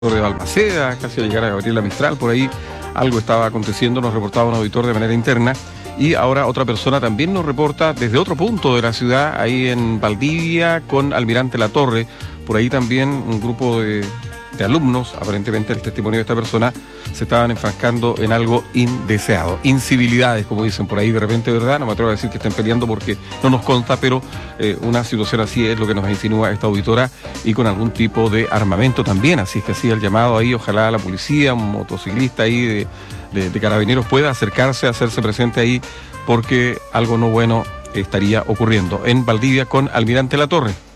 de Balmaceda, casi al llegar a Gabriela Mistral, por ahí algo estaba aconteciendo, nos reportaba un auditor de manera interna, y ahora otra persona también nos reporta desde otro punto de la ciudad, ahí en Valdivia, con Almirante Latorre, por ahí también un grupo de alumnos, aparentemente el testimonio de esta persona, se estaban enfrascando en algo indeseado, incivilidades, como dicen por ahí de repente, ¿verdad? No me atrevo a decir que estén peleando porque no nos consta, pero una situación así es lo que nos insinúa esta auditora, y con algún tipo de armamento también, así es que hacía el llamado ahí, ojalá la policía, un motociclista ahí de carabineros pueda acercarse, hacerse presente ahí, porque algo no bueno estaría ocurriendo en Valdivia con Almirante Latorre.